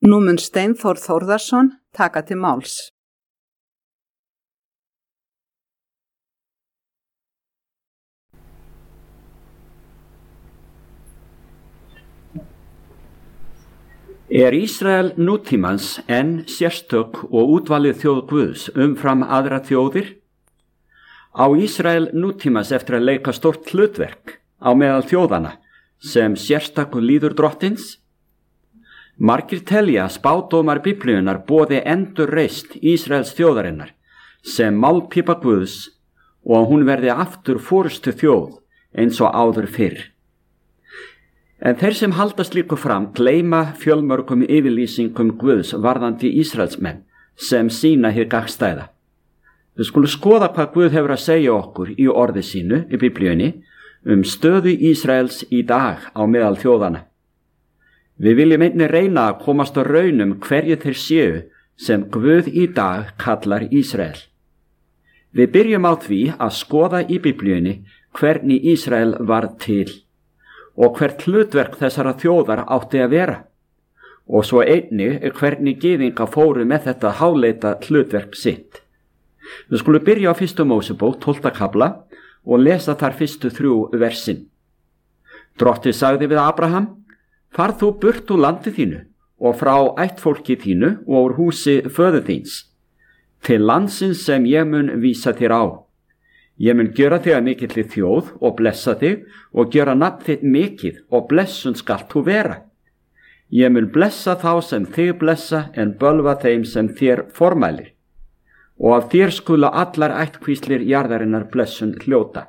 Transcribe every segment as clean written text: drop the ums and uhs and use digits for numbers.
Nú mun Steinþór Þórðarson taka til máls. Ísrael nútímans enn sérstök og útvalið þjóð Guðs umfram aðra þjóðir? Á Ísrael nútímans eftir að leika stórt hlutverk á meðal þjóðana sem sérstakur líður drottins? Margir telja að spádómar Biblíunnar boði endurreisn Ísraels þjóðarinnar sem málpípa Guðs og að hún verði aftur forystu þjóð eins og áður fyrr. En þeir sem halda slíku fram gleyma fjölmörgum yfirlýsingum Guðs varðandi Ísraelsmenn sem sýna hið gagnstæða. Við skulum skoða hvað Guð hefur að segja okkur í orði sínu í Biblíunni stöðu Ísraels í dag á meðal þjóðana. Við viljum einnig reyna að komast á raunum hverju þeir séu sem Guð í dag kallar Ísrael. Við byrjum á því að skoða í Biblíunni hvernig Ísrael varð til og hvert hlutverk þessara þjóðar átti að vera og svo einnig hvernig gyðinga fóru með þetta háleita hlutverk sitt. Við skulum byrja á 1. Mósebók 12. kafla og lesa þar fyrstu 3 versin. Drottinn sagði við Abraham: Far þú burt úr landi þínu og frá ættfólki þínu og úr húsi föður þíns til landsins sem ég mun vísa þér á. Ég mun gjöra þig að mikilli þjóð og blessa þig og gjöra nafn þitt mikið og blessun skalt þú vera. Ég mun blessa þá sem þig blessa en bölva þeim sem þér formælir. Og af þér skulu allar ættkvíslir jarðarinnar blessun hljóta.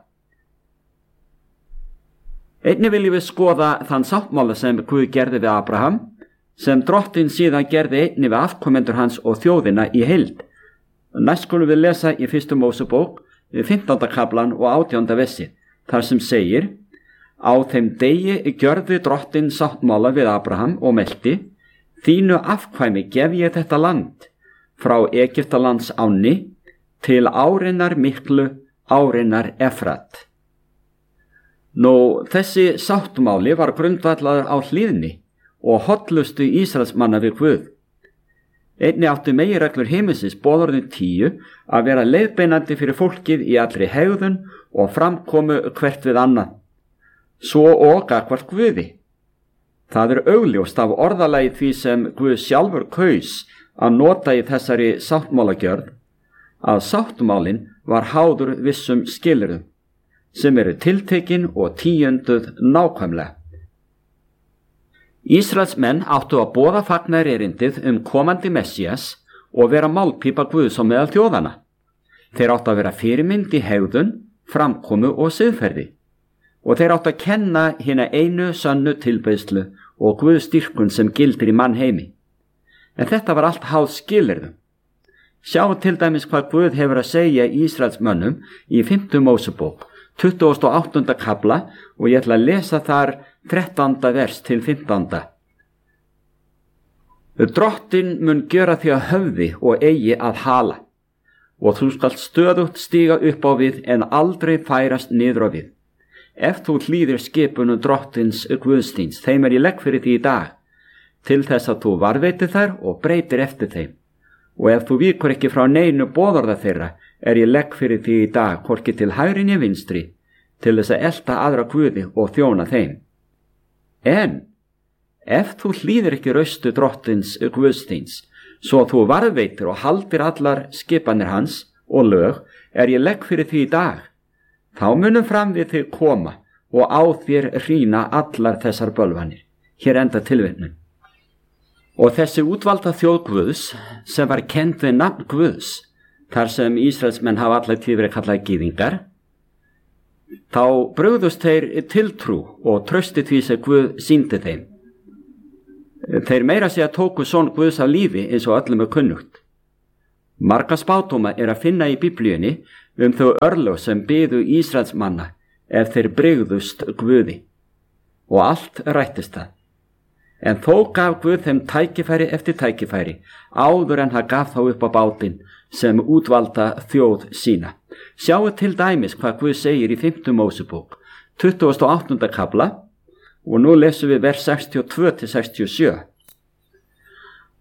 Einnig viljum við skoða þann sáttmála sem Guð gerði við Abraham, sem Drottinn síðan gerði einnig við afkomendur hans og þjóðina í heild. Næst skulum við lesa í 1. Mósebók 15. kaflan og 18. versi, þar sem segir: Á þeim degi gjörði Drottinn sáttmála við Abraham og melti: Þínu afkvæmi gef ég þetta land, frá Egyptalands ánni til árinnar miklu, árinnar Efrat. Þessi sáttmáli var grundvallaður á hlýðni og hollustu Ísraelsmanna við Guð. Einnig áttu meginreglur himinsins boðorðin 10 að vera leiðbeinandi fyrir fólkið í allri hegðun og framkomu hvert við annað, svo og gagnvart Guði. Það er augljóst af orðalagi því sem Guð sjálfur kaus að nota í þessari sáttmálagjörð að sáttmálin var háður vissum skilyrðum sem eru tiltekin og tíunduð nákvæmlega. Ísraelsmenn áttu að boða fagnaðarerindið komandi Messías og vera málpípa Guðs á meðal þjóðana. Þeir áttu að vera fyrirmynd í hegðun, framkomu og siðferði og þeir áttu að kenna hina einu sönnu tilbeiðslu og Guðs styrkun sem gildir í mannheimi. En þetta var allt háð skilyrðum. Sjáum til dæmis hvað Guð hefur að segja Ísraelsmönnum í 5. Mósebók 28. kafla og ég ætla að lesa þar 13. vers til 15. Drottinn mun gjöra þig að höfði og eigi að hala og þú skalt stöðugt stíga upp á við en aldrei færast niður á við. Ef þú hlýðir skipunum Drottins Guðsþíns, þeim ég legg fyrir því í dag, til þess að þú varðveitir þær og breytir eftir þeim. Og ef þú víkur ekki frá neinu boðorða þeirra, ég legg fyrir því í dag, hvorki til hægri né vinstri, til þess að elta aðra guði og þjóna þeim. En ef þú hlýðir ekki raustu Drottins Guðsþíns, svo þú varðveitir og haldir allar skipanir hans og lög, ég legg fyrir því í dag, þá munum fram við þig koma og á þér hrýna allar þessar bölvanir. Hér enda tilvitnun. Og þessi útvalda þjóð Guðs sem var kennd við nafn Guðs, þar sem Ísraelsmenn hafa allar tíð verið kallaðir gyðingar, þá brugðust þeir tiltrú og trausti því sem Guð sýndi þeim. Þeir meira segja tóku son Guðs af lífi eins og öllum kunnugt. Marga spádóma að finna í Biblíunni þau örlög sem biðu Ísraelsmanna ef þeir brugðust Guði. Og allt rættist það. En þó gaf Guð þeim tækifæri eftir tækifæri áður en hann gaf þá upp á bátinn sem útvalda þjóð sína. Sjáu til dæmis hvað Guð segir í 5. Mósebók 28. kafla og nú lesum við vers 62 til 67.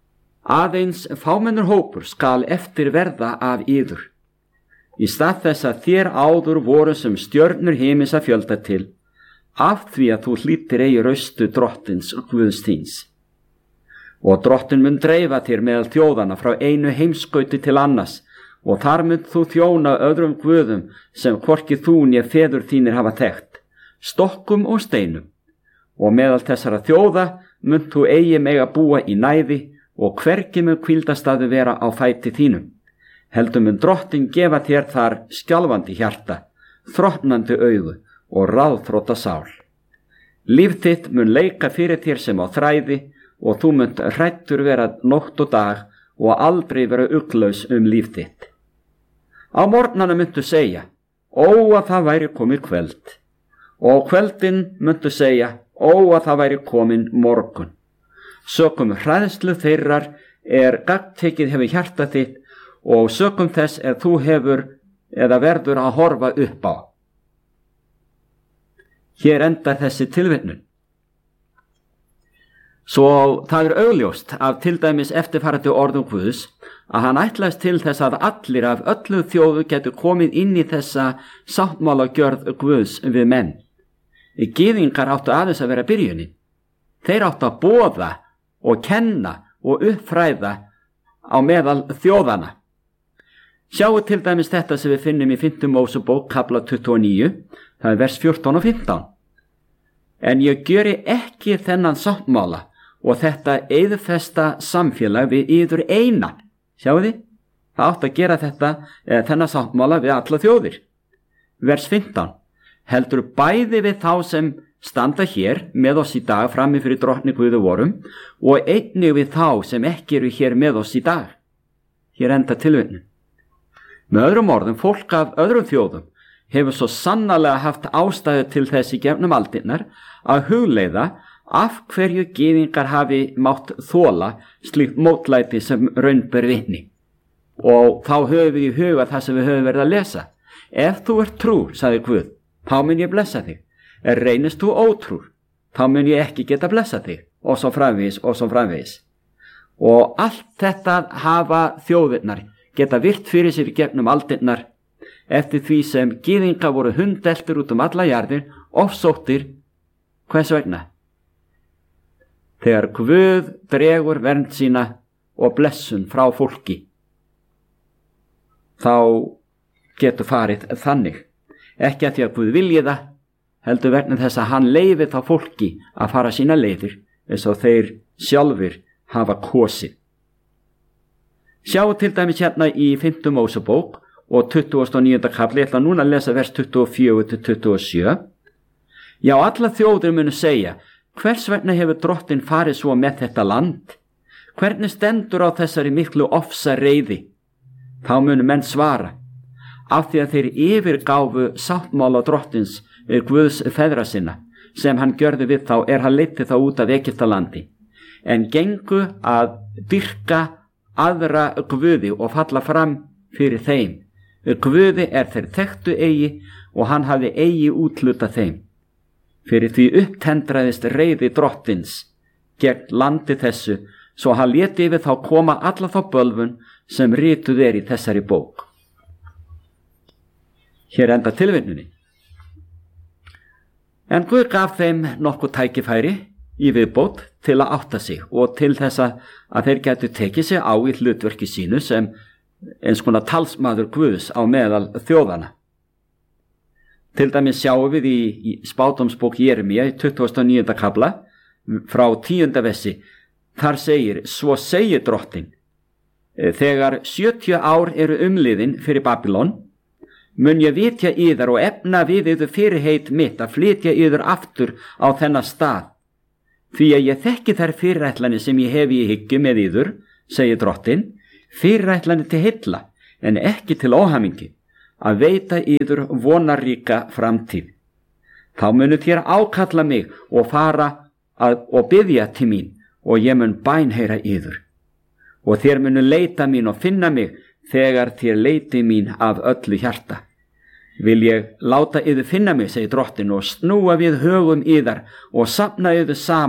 Aðeins fámennur hópur skal eftir verða af yður. Í stað þess að þér áður voru sem stjörnur himins að fjölda til, af því að þú hlýttir eigi raustu drottins Guðs þíns. Og drottin mun dreifa þér meðal þjóðana frá einu heimskauti til annars, og þar mun þú þjóna öðrum guðum sem hvorki þú né feður þínir hafa þekkt, stokkum og steinum. Og meðal þessara þjóða mun þú eigi mega búa í næði, og hvergi mun hvíldastaðu vera á fæti þínum. Heldur mun drottin gefa þér þar skjálfandi hjarta, þrotnandi augu og ráðþrota sál. Líf þitt mun leika fyrir þér sem á þræði, og þú munt hræddur vera nótt og dag og aldrei vera ugglaus líf þitt. Á morgnana muntu segja, ó að það væri komið kvöld, og á kvöldin muntu segja, ó að það væri komin morgun. Sökum hræðslu þeirrar gagntekið hefur hjarta þitt, og sökum þess þú hefur eða verður að horfa upp á. Hér endar þessi tilvitnun. Svo það augljóst af til dæmis eftirfarandi orðum Guðs að hann ætlaðist til þess að allir af öllu þjóðu getur komið inn í þessa sáttmálagjörð Guðs við menn. Gyðingar áttu aðeins að vera byrjunin. Þeir áttu að boða og kenna og uppfræða á meðal þjóðana. Sjáu til dæmis þetta sem við finnum í 5. Mósebók kafla 29, það vers 14 og 15. En ég gjöri ekki þennan sáttmála og þetta eyðfesta samfélag við yður eina. Sjáu þið? Það átt að gera þennan sáttmála við alla þjóðir. Vers 15. Heldur bæði við þá sem standa hér með oss í dag frammi fyrir drottni Guði vorum og einnig við þá sem ekki eru hér með oss í dag. Hér enda tilvitnun. Með öðrum orðum, fólk af öðrum þjóðum hefur svo sannarlega haft ástæðu til þess í gegnum aldirnar að hugleiða af hverju gyðingar hafi mátt þola slíkt mótlæti sem raun ber vitni. Og þá höfum við í huga það sem við höfum verið að lesa. Ef þú ert trúr, sagði Guð, þá mun ég blessa þig. Reynist þú ótrúr, þá mun ég ekki geta blessa þig, og svo framvegis og svo framvegis. Og allt þetta hafa þjóðirnar geta virt fyrir sér í gegnum aldirnar eftir því sem gyðingar voru hundeltur út alla jarðir, ofsóttir. Hvers vegna? Þegar Guð dregur vernd sína og blessun frá fólki, þá getur farið þannig. Ekki að því að Guð vilji það, heldur vegna þess að hann leyfi þá fólki að fara sína leiðir eins og þeir sjálfir hafa kosið. Sjáu til dæmis hérna í 5. Mósebók og 29. kafli, ég ætla núna að lesa vers 24-27. Já, alla þjóðir munu segja, hvers vegna hefur drottin farið svo með þetta land? Hvernig stendur á þessari miklu ofsa reiði? Þá munu menn svara, af því að þeir yfirgáfu sáttmála drottins Guðs feðra sinna, sem hann gjörði við þá hann leiddi þá út af Egyptalandi, en gengu að dyrka aðra guði og falla fram fyrir þeim. Guði þeir þekktu eigi og hann hafði eigi útluta þeim. Fyrir því upptendraðist reiði drottins gegn landi þessu, svo hann léti yfir þá koma alla þá bölvun sem rituð í þessari bók. Hér enda tilvitnunin. En Guð gaf þeim nokkuð tækifæri í viðbót til að átta sig og til þess að þeir gætu tekið sig á í hlutverki sínu sem eins konar talsmaður Guðs á meðal þjóðana. Til dæmis sjáum við í spádómsbók Jeremía í 29. kafla frá 10. versi. Þar segir, svo segir drottin, þegar 70 ár eru umliðin fyrir Babylon, mun ég vitja yður og efna við yður fyrirheit mitt að flytja yður aftur á þennan stað. Því að ég þekki þær fyrirætlanir sem ég hef í hyggju með yður, segir drottin, fyrirætlanir til heilla, en ekki til óhamingi, að veita yður vonarríka framtíð. Þá munu þér ákalla mig og fara og biðja til mín, og ég mun bænheyra yður. Og þér munu leita mín og finna mig, þegar þér leiti mín af öllu hjarta. Vil ég láta yður finna mig, segir drottin, og snúa við högum yðar og safna yður saman,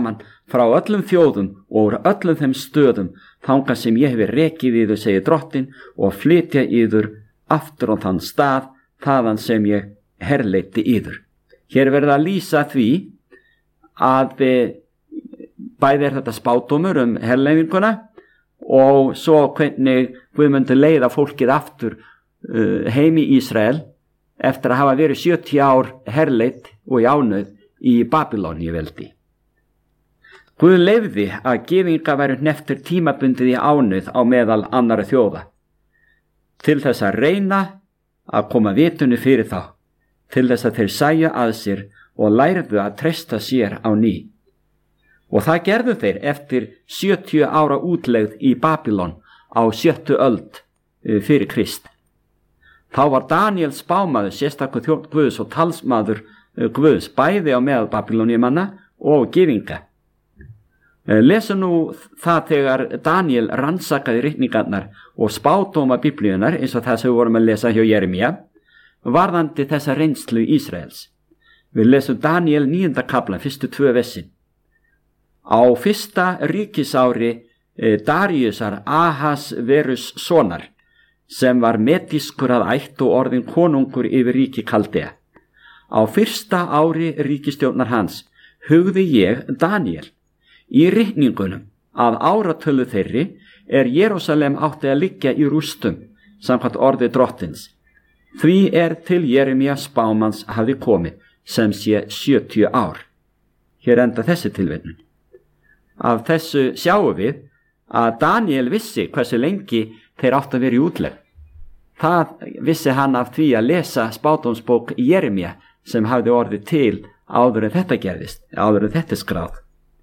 frá öllum þjóðum og úr öllum þeim stöðum þangað sem ég hefi rekið yður, segir Drottinn, og flytja yður aftur á þann stað þaðan sem ég herleiddi yður. Hér verður að lýsa því að bæði þetta spádómur herleifinguna og svo hvernig Guð myndi leiða fólkið aftur heim í Ísrael eftir að hafa verið 70 ár herleitt og í ánauð í Babylóníuveldi. Guð leyfði að gyðingar væru hneptir tímabundið í ánauð á meðal annarra þjóða til þess að reyna að koma vitunu fyrir þá, til þess að þeir sæju að sér og lærðu að treysta sér á ný. Og það gerðu þeir eftir 70 ára útlegð í Babylon á 7. öld fyrir Krist. Þá var Daniel spámaður, sérstakur þjónn Guðs og talsmaður Guðs, bæði á meðal Babylóníumanna og gyðinga. Lesum nú það þegar Daniel rannsakaði ritningarnar og spádóma Biblíunar, eins og það sem við vorum að lesa hjá Jeremía, varðandi þessa reynslu Ísraels. Við lesum Daniel 9. kafla, fyrstu 2 versin. Á 1. ríkisári Daríusar Ahasverus sonar, sem var medískur að ætt og orðin konungur yfir ríki Kaldea. Á 1. ári ríkisstjórnar hans hugði ég, Daniel, í ritningunum að áratölu þeirri Jerúsalem átti að liggja í rústum, samkvæmt orði Drottins. Því til Jeremía spámanns hafði komið, sem sé 70 ár. Hér enda þessi tilvitnun. Af þessu sjáum við að Daniel vissi hversu lengi þeir áttu að vera í útlegð. Það vissi hann af því að lesa spádómsbók Jeremía sem hafði orðið til áður en þetta gerðist, áður en þetta skráð.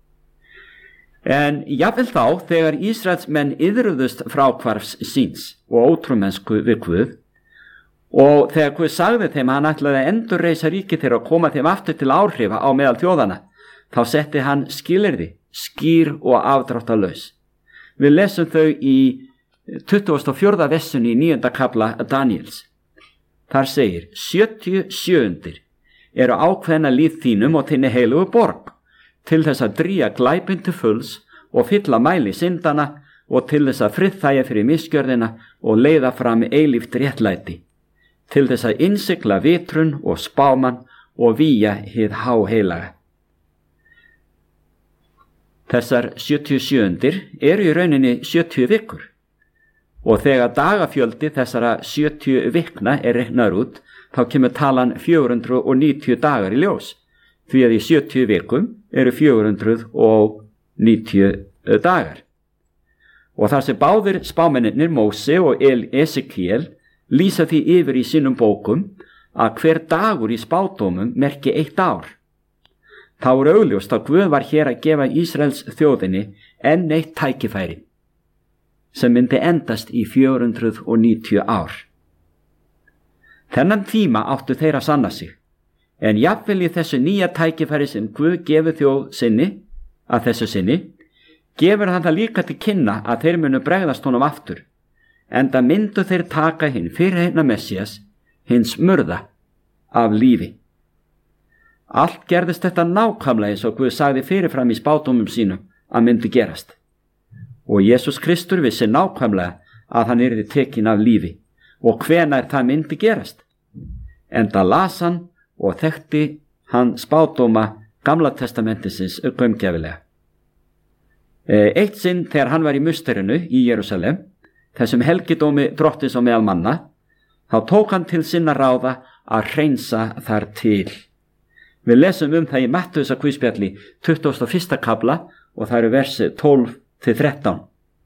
En jafnvel þá, þegar Ísraelsmenn iðruðust fráhvarfs síns og ótrúmennsku við Guð, og þegar Guð sagði þeim að hann ætlaði að endurreisa ríki þeirra og koma þeim aftur til áhrifa á meðal þjóðana, þá setti hann skilyrði, skýr og afdráttarlaus. Við lesum þau í 24. versunni í 9. kafla Daniels. Þar segir: 77 eru ákveðna líð þínum og þinni heilugu borg, til þess að drýja glæpinn til fulls og fylla mæli syndana og til þess að friðþægja fyrir misgjörðina og leiða fram eilíft réttlæti, til þess að innsigla vitrun og spáman og vígja hið háheilaga. Þessar 77 eru í rauninni 70 vikur og þegar dagafjöldi þessara 70 vikna reiknaður út, þá kemur talan 490 dagar í ljós, því að í 70 vikum eru 490 dagar. Og þar sem báðir spámennir Móse og Esekiel lýsa því yfir í sínum bókum að hver dagur í spádómum merki 1 ár. Þá augljóst að Guð var hér að gefa Ísraels þjóðinni enn eitt tækifæri sem myndi endast í 490 ár. Þennan tíma áttu þeir að sanna sig, en jafnvel í þessu nýja tækifæri sem Guð gefur þjóð sinni að þessu sinni, gefur hann það líka til kynna að þeir munu bregðast honum aftur, enda myndu þeir taka hinn fyrirheitna Messías, hins murða, af lífi. Allt gerðist þetta nákvæmlega eins og Guð sagði fyrirfram í spádómum sínum að myndi gerast. Og Jesús Kristur vissi nákvæmlega að hann yrði tekinn af lífi og hvenær það myndi gerast. Enda las hann og þekkti hann spádóma Gamla testamentisins gaumgæfilega. Eitt sinn þegar hann var í musterinu í Jerúsalem, þessum helgidómi Drottins og meðal manna, þá tók hann til sinna ráða að hreinsa þar til. Við lesum það í Mattheusar guðspjalli 21. kafla og það eru versi 12-13.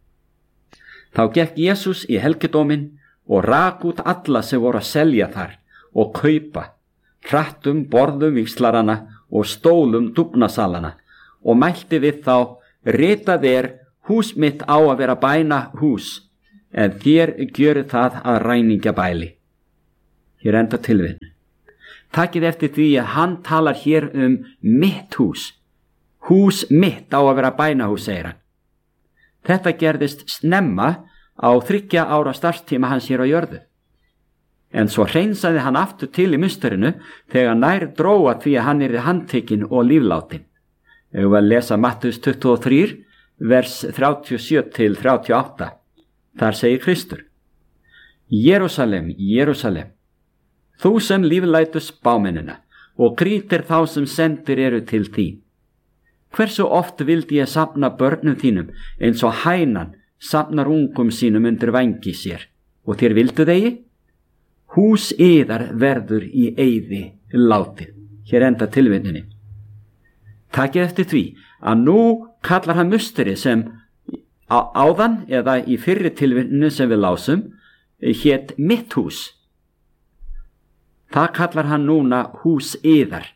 Þá gekk Jesús í helgidómin og rak út alla sem voru að selja þar og kaupa, hrattum, borðum vígslarana og stólum dúfnasalana og mælti við þá: ritað hús mitt á að vera bæna hús, en þér gjörið það að ræningjabæli. Hér enda tilvitnun. Takið eftir því að hann talar hér mitt hús. Hús mitt á að vera bænahús, segir hann. Þetta gerðist snemma á 3 ára starfstíma hans hér á jörðu. En svo hreinsaði hann aftur til í musterinu þegar nær dróa því að hann yrði handtekinn og líflátin. Ég var að lesa Mattheus 23, vers 37 til 38. Þar segir Kristur: Jerúsalem, Jerúsalem, þú sem líflætur spámennina og grýtir þá sem sendir eru til þín. Hversu oft vildi ég safna börnum þínum eins og hænan safnar ungum sínum undir vængi sér, og þér vildu þegi? Hús yðar verður í eyði látið. Hér enda tilvitnunin. Takið eftir því að nú kallar hann musterið sem áðan eða í fyrri tilvitninu sem við lásum hét mitt hús. Það kallar hann núna hús yðar.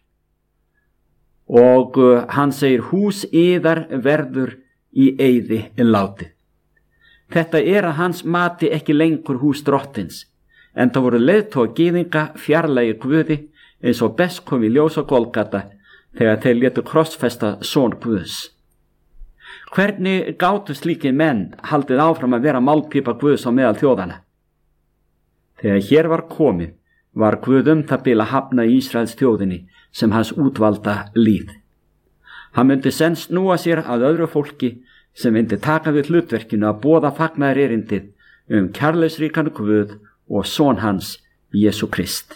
Og hann segir hús yðar verður í eyði látið. Þetta að hans mati ekki lengur hús drottins, en það voru leiðtogar gyðinga fjarlægir Guði eins og best kom í ljós á Golgata þegar þeir létu krossfesta son Guðs. Hvernig gátu slíkir menn haldið áfram að vera málpípa Guðs á meðal þjóðana? Þegar hér var komið var Guð það bil að hafna Ísraels þjóðinni sem hans útvalda líð. Hann myndi senn snúa sér að öðru fólki sem myndi taka við hlutverkinu að boða fagnaðarerindið kærleiksríkan Guð og son hans, Jesú Krist.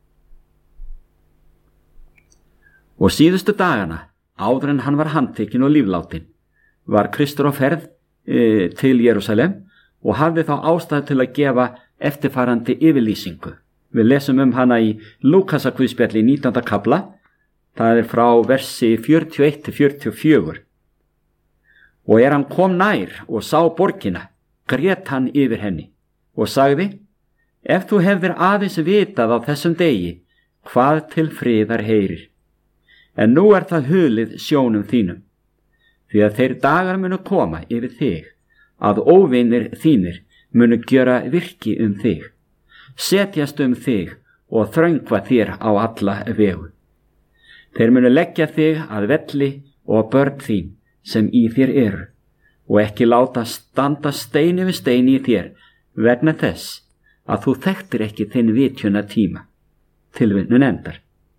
Og síðustu dagana, áður en hann var handtekinn og lífláttinn, var Kristur á ferð til Jerúsalem og hafði þá ástæðu til að gefa eftirfarandi yfirlýsingu. Við lesum hana í Lúkasarguðspjalli 19. kafla, það frá versi 41 til 44. Og hann kom nær og sá borgina, grét hann yfir henni og sagði: Ef þú hefðir aðeins vitað á þessum degi, hvað til friðar heyrir. En nú það hulið sjónum þínum, því að þeir dagar munu koma yfir þig, að óvinir þínir munu gjöra virki þig, setjast þig og þröngva þér á alla vegu. Þeir munu leggja þig að velli og börn þín sem í þér eru, og ekki láta standa stein við stein í þér vegna þess að þú þekktir ekki þinn vitjuna tíma. Tilvitnun endar.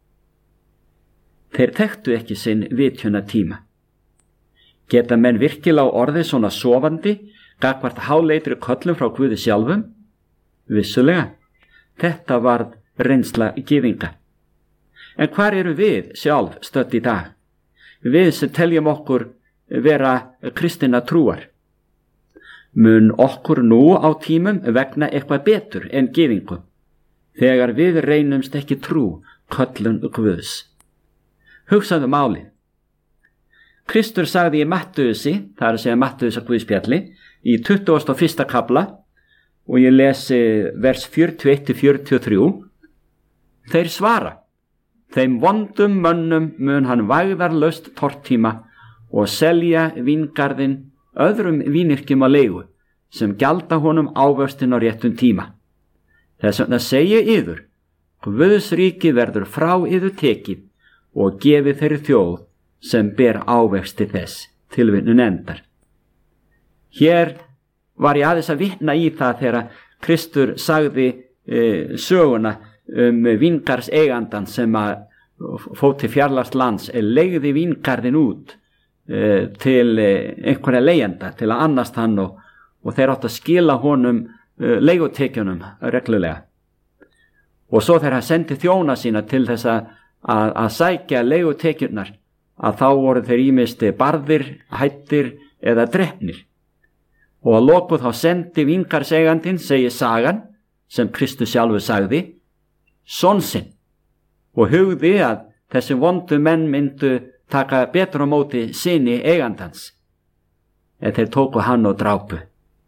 Þeir þekktu ekki sinn vitjuna tíma. Geta menn virkilega orðið svona sofandi gagnvart háleitri köllum frá Guði sjálfum? Vissulega. Þetta varð reynsla gyðinga. En hvar eru við sjálf stödd í dag? Við sem teljum okkur vera kristinna trúar. Mun okkur nú á tímum vegna eitthvað betur en gyðingum, þegar við reynumst ekki trú köllun Guðs? Hugsaðu málið. Kristur sagði í Mattheusi, það að segja Mattheusarguðspjalli, í 21. kafla, og ég lesi vers 41 til 43. Þeir svara: Þeim vondum mönnum mun hann vægðarlaust tortíma og selja víngarðinn öðrum vínyrkjum á leigu, sem gjalda honum ávöxtin á réttum tíma. Þess vegna segi yður: Guðs ríki verður frá yður tekið og gefið þeirri þjóð sem ber ávexti þess. Tilvitnun endar. Hér var ég aðeins að vitna í það þegar Kristur sagði söguna víngarðs eigandan sem að fór til fjarlægt lands leigði víngarðin út til einhverja leigjenda til að annast hann og þeir átt að skila honum leigutekjunum reglulega. Og svo þegar hann sendi þjóna sína til þess að sækja leigutekjurnar, að þá voru þeir ýmist barðir, hættir eða drepnir. Og að loku þá sendi víngarðseigandinn, segir sagan, sem Kristus sjálfur sagði, son sinn, og hugði að þessi vondu menn myndu taka betur á móti syni eigandans, en þeir tóku hann og drápu.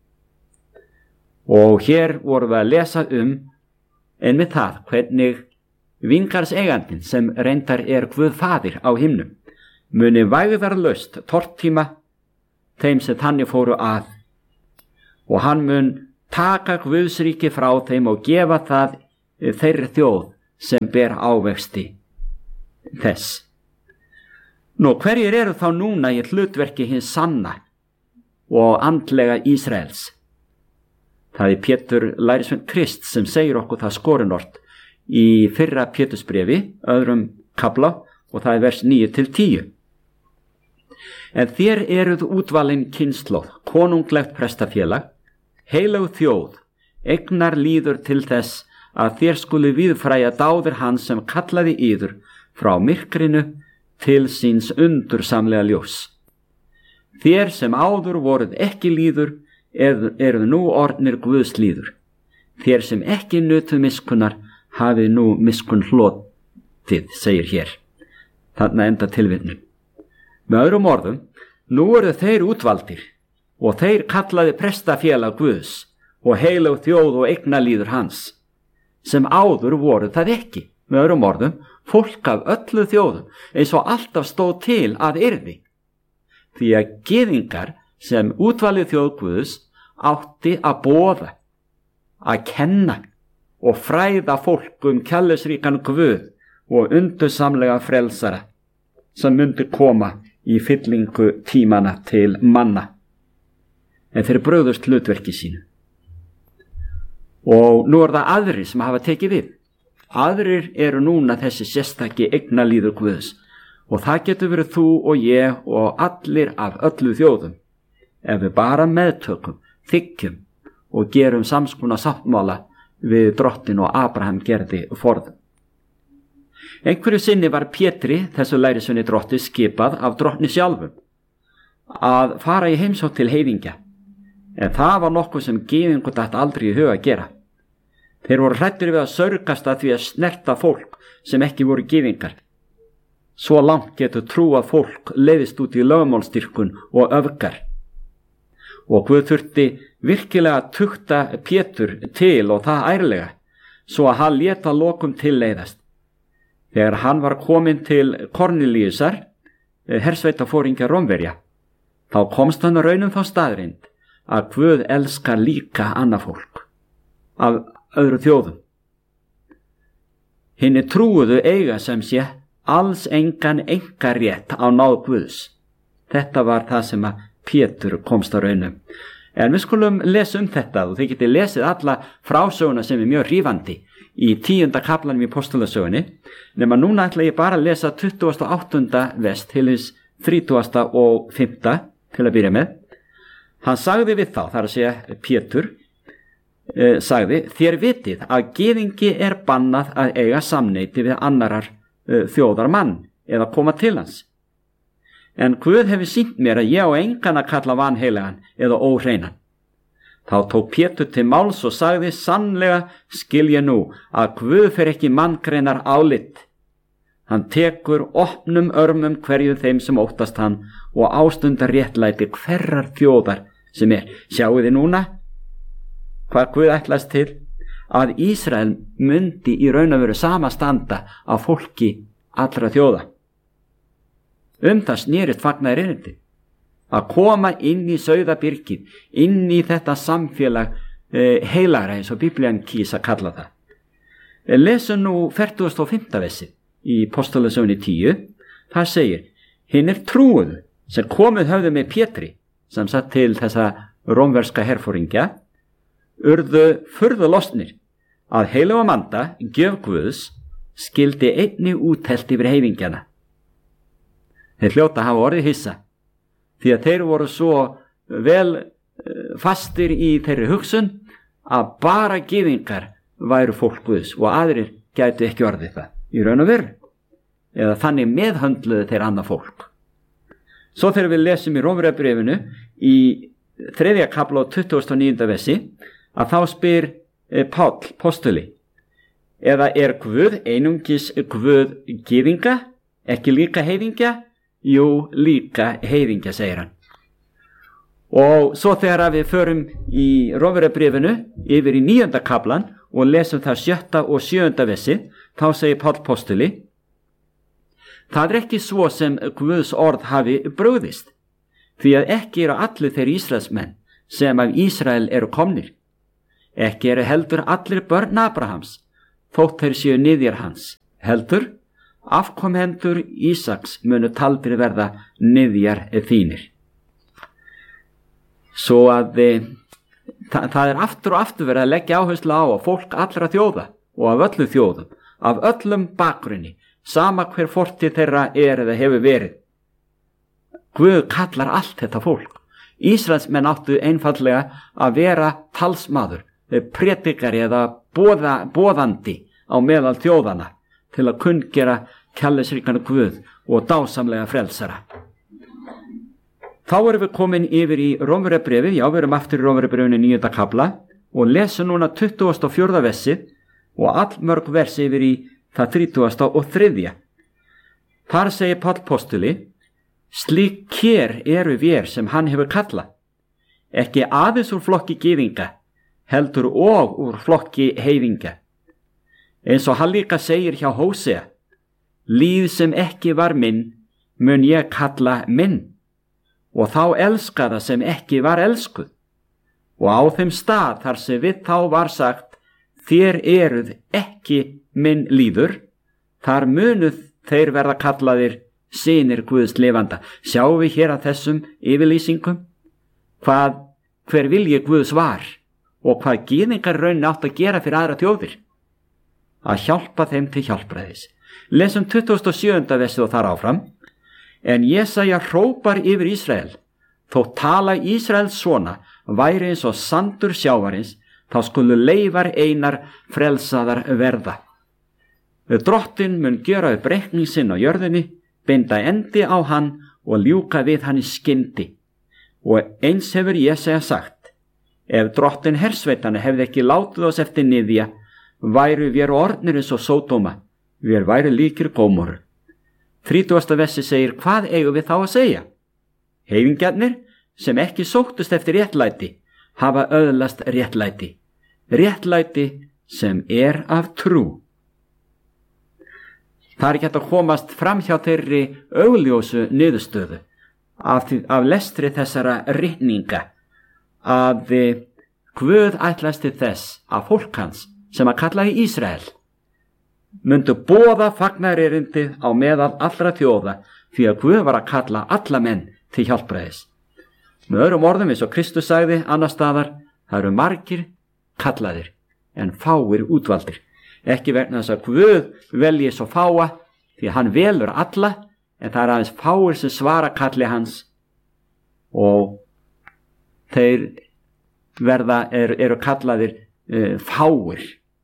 Og hér vorum við að lesa einmitt það, hvernig víngarðseigandinn, sem reyndar Guð faðir á himnum, muni vægðarlaust tortíma þeim sem þannig fóru að, og hann mun taka Guðsríki frá þeim og gefa það þeirri þjóð sem ber ávexti þess. Nú, hverjir eru þá núna í hlutverki hins sanna og andlega Ísraels? Það Pétur lærisveinn Krist sem segir okkur það skorinort í fyrra Pétursbréfi, öðrum kafla, og það vers 9 til 10. En þér eruð útvalin kynslóð, konunglegt prestafélag, heilög þjóð, eignar líður til þess að þér skuli víðfræja dáðir hans sem kallaði yður frá myrkrinu til síns undursamlega ljós. Þér sem áður voruð ekki líður eruð nú orðnir Guðs líður. Þér sem ekki nutuð miskunnar hafið nú miskun hlotið, segir hér. Þarna enda tilvitnun. Með öðrum orðum, nú eru þeir útvaldir og þeir kallaði prestafélag Guðs og heilög þjóð og eignalíður hans, sem áður voru það ekki. Með öðrum orðum, fólk af öllu þjóðum, eins og alltaf stóð til að yrði. Því að gyðingar sem útvalið þjóð Guðs átti að boða, að kenna og fræða fólk kærleiksríkan Guð og undursamlega frelsara sem myndi koma í fyllingu tímana til manna. En þeir brugðust hlutverki sínu. Og nú það aðrir sem hafa tekið við. Aðrir eru núna þessi sérstaki eignalíður Guðs og það getur verið þú og ég og allir af öllu þjóðum ef við bara meðtökum, þiggjum og gerum samskona sáttmála við drottin og Abraham gerði forðum. Einhverju sinni var Pétri, þessu lærisveini drotti, skipað af drottni sjálfum að fara í heimsókn til heiðingja, en það var nokkuð sem gyðingur datt aldrei í huga að gera. Þeir voru hræddir við að saurgast að því að snerta fólk sem ekki voru gyðingar. Svo langt getur trúað fólk leiðist út í lögmálsdýrkun og öfgar. Og Guð þurfti virkilega að tukta Pétur til og það ærlega, svo að hann lét að lokum tilleiðast. Þegar hann var kominn til Kornelíusar, hersveitafóringja Rómverja, þá komst hann raunum þá staðreind að Guð elskar líka annað fólk af öðru þjóðum. Hinni trúuðu eiga sem sé alls engan einkarétt á náð Guðs. Þetta var það sem að Pétur komst að raunum. En við skulum lesa þetta og þið getið lesið alla frásöguna sem mjög hrífandi í 10. kaflanum í Postulasögunni, nema núna ætla ég bara að lesa 28. vers til hins 30. og 5. til að byrja með. Hann sagði við þá, þar að segja Pétur, sagði, þér vitið að gyðingi er bannað að eiga samneyti við annarar þjóðar mann eða koma til hans. En Guð hefur sýnt mér að ég á engan að kalla vanheilagan eða óhreinan. Þá tók Pétur til máls og sagði, sannlega skil ég nú að Guð fer ekki manngreinar álit. Hann tekur opnum örmum hverju þeim sem óttast hann og ástundar réttlæti hverrar þjóðar sem er. Sjáu þið núna hvað Guð ætlast til? Að Ísrael myndi í raun og veru sama standa af fólki allra þjóða. Það snerist fagnaðir erindi. Að koma inn í sauðabyrgið, inn í þetta samfélag heilagra eins og Biblían kýs að kalla það. Lesum nú 45. versi í Postulasögunni 10. Það segir, hinn er trúuðu sem komið höfðu með Pétri, sem satt til þessa rómverska herforingja, urðu furðu lostnir að heilaga manda, gjöf Guðs, skildi einni úttelt yfir heiðingjana. Þeir hljóta hafa orðið hissa, því að þeir voru svo vel fastir í þeirri hugsun að bara gyðingar væru fólk Guðs og aðrir gætu ekki orðið það í raun og veru, eða þannig meðhöndluðu þeir annað fólk. Svo þegar við lesum í Rómverjabréfinu í 3. kafla og 29. versi að þá spyr Páll postuli, eða er Guð einungis Guð gyðinga, ekki líka heiðingja? Jú, líka heiðingja, segir hann. Og svo þegar við förum í Rómverjabréfinu yfir í 9. kaflan og lesum það 7. og 7. versi, þá segir Páll postuli, það er ekki svo sem Guðs orð hafi brugðist, því að ekki eru allir þeir Ísraelsmenn sem af Ísrael eru komnir. Ekki eru heldur allir börn Abrahams, þótt þeir séu niðjar hans. Heldur, afkomendur Ísaks munu taldir verða niðjar þínir. Svo að það er aftur og aftur verið að leggja áherslu á að fólk allra þjóða og af öllu þjóðum, af öllum bakgrunni, sama hver fortið þeirra er eða hefur verið, Guð kallar allt þetta fólk. Ísraelsmenn áttu einfaldlega að vera talsmaður, predikari eða boðandi á meðal þjóðana til að kunngera kærleiksríkan Guð og dásamlega frelsara. Þá erum við komin yfir í Rómverjabréfið, já, við erum aftur í Rómverjabréfinu 9. kafla og lesum núna 24. versið og allmörg versi yfir í það 33. Þar segir Páll postuli: slík kér eru vér sem hann hefur kallað, ekki aðeins úr flokki gyðinga, heldur og úr flokki heiðinga. Eins og hann líka segir hjá Hósea: líð sem ekki var minn, mun ég kalla minn, og þá elskaða sem ekki var elskuð. Og á þeim stað þar sem við þá var sagt: þér eruð ekki minn líður, þar munuð þeir verða kallaðir synir Guðs lifanda. Sjáum við hér að þessum yfirlýsingum hver vilji Guðs var og hvað gyðingar raun átt að gera fyrir aðra þjóðir? Að hjálpa þeim til hjálpræðis. Lesum 27. versið og þar áfram: en Jesaja hrópar yfir Ísrael, þó tala Ísraels svona væri eins og sandur sjávarins, þá skulu leifar einar frelsaðar verða. Drottinn mun gera upp reikning sinn á jörðinni, binda endi á hann og ljúka við hann í skyndi. Og eins hefur Jesaja sagt: ef Drottinn hersveitana hefði ekki látið oss eftir niðja, væru vér orðnir eins og Sódóma, vér væru líkir Gómoru. 30. versi segir: hvað eigum við þá að segja? Heiðingjarnir sem ekki sóttust eftir réttlæti hafa öðlast réttlæti, réttlæti sem er af trú. Það ekki hægt að komast fram hjá þeirri augljósu niðurstöðu af lestri þessara ritninga að Guð ætlast til þess að fólk hans sem að kalla í Ísrael myndu boða fagnaðarerindið á meðal allra þjóða, því að Guð var að kalla alla menn til hjálpræðis. Með öðrum orðum, eins og Kristus sagði annar staðar: það eru margir kallaðir en fáir útvaldir. Ekki vegna þess að Guð velji svo fáa, því hann velur alla, en það er aðeins fáir sem svara kalli hans og þeir eru kallaðir fáir.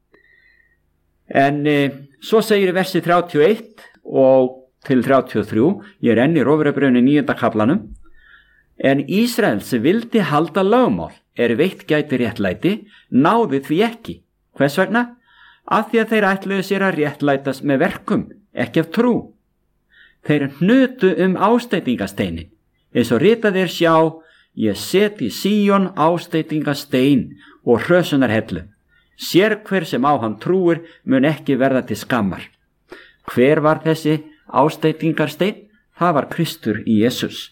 En svo segir í versi 31 og til 33, ég er enn í Rómverjabréfinu 9. kaflanum: en Ísrael sem vildi halda lögmál veitt gæti réttlæti, náði því ekki. Hvers vegna? Af því að þeir ætluðu sér að réttlætast með verkum, ekki af trú. Þeir hnutu ásteytingasteinin, eins og ritað er: sjá, ég set í Síón ásteytingastein og hrösunarhellu. Sér hver sem á hann trúir mun ekki verða til skammar. Hver var þessi ásteytingarstein? Það var Kristur í Jesús.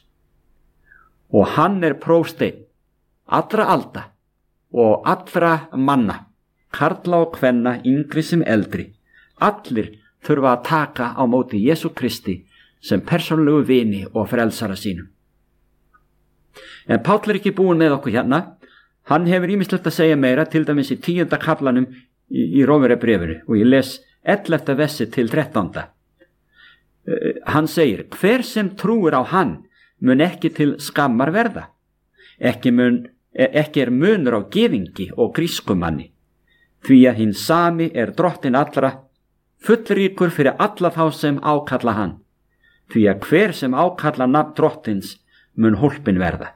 Og hann er prófsteinn allra alda og allra manna, karla og kvenna, yngri sem eldri. Allir þurfa að taka á móti Jesú Kristi sem persónulegu vini og frelsara sínum. En Páll er ekki búinn með okkur hérna. Hann hefur ýmislegt að segja meira, til dæmis í 10. kaflanum í Rómverjabréfinu, og ég les 11. versi til 13. Hann segir: hver sem trúir á hann mun ekki til skammar verða. Ekki er munur á gyðingi og grískumanni, því að hinn sami er Drottinn allra, fullríkur fyrir alla þá sem ákalla hann, því að hver sem ákalla nafn Drottins mun hólpin verða.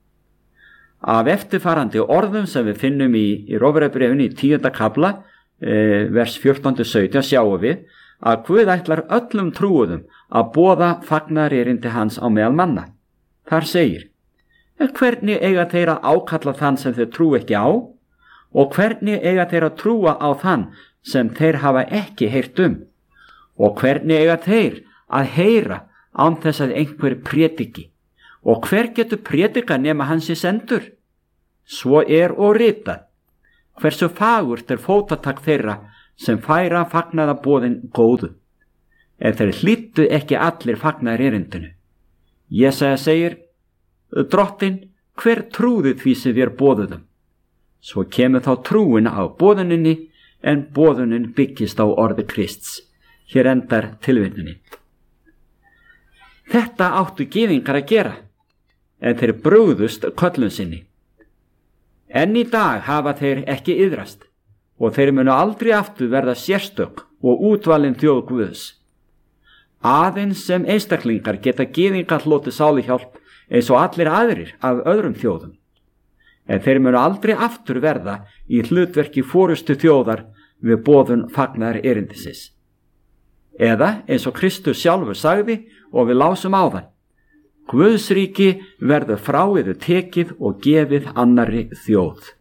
Af eftirfarandi orðum sem við finnum í Rómverjabréfinu í 10. kafla, vers 14-17, sjáum við að Guð ætlar öllum trúuðum að boða fagnaðarerindi hans á meðal manna. Þar segir: hvernig eiga þeir að ákalla þann sem þeir trú ekki á, og hvernig eiga þeir að trúa á þann sem þeir hafa ekki heyrt um, og hvernig eiga þeir að heyra án þess að einhver prédiki, og hver getur prédikað nema hann sé sendur? Svo er og ritað: hversu fagurt er fótatak þeirra sem færa fagnaðarboðin góðu, en þeir hlýddu ekki allir fagnaðarerindinu. Jesaja segir: Drottinn, hver trúði því sem við boðuðum? Svo kemur þá trúin á boðuninni, en boðunin byggist á orði Krists. Hér endar tilvitnunin. Þetta áttu gyðingar að gera, en þeir brugðust köllun sinni. Enn í dag hafa þeir ekki iðrast og þeir munu aldrei aftur verða sérstök og útvalin þjóð Guðs. Aðeins sem einstaklingar geta gyðingar hlotið sálihjálp eins og allir aðrir af öðrum þjóðum, en þeir munu aldrei aftur verða í hlutverki forystu þjóðar við boðun fagnaðar erindisins. Eða eins og Kristus sjálfur sagði og við lásum áðan: Guðsríki verður frá yður tekið og gefið annarri þjóð.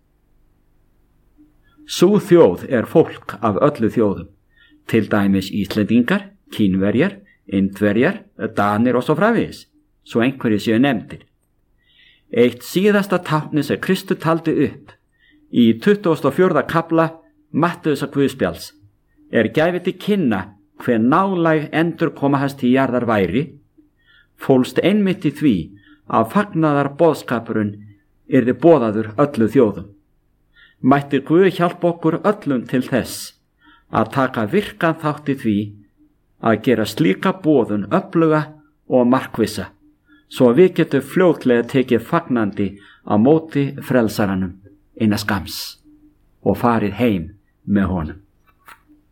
Sú þjóð er fólk af öllu þjóðum, til dæmis Íslendingar, Kínverjar, Indverjar, Danir og svo framvegis, svo einhverjir séu nefndir. Eitt síðasta táknið sem Kristur taldi upp í 24. kafla Mattheusar Guðspjalls gæfi til kynna hve nálæg endurkoma hans til jarðar væri, fólst einmitt í því að fagnaðar boðskapurinn yrði boðaður öllu þjóðum. Mætti Guð hjálpa okkur öllum til þess að taka virkan þátt í því að gera slíka boðun öfluga og markvissa, svo við getum fljótlega tekið fagnandi á móti frelsaranum innan skams og farið heim með honum.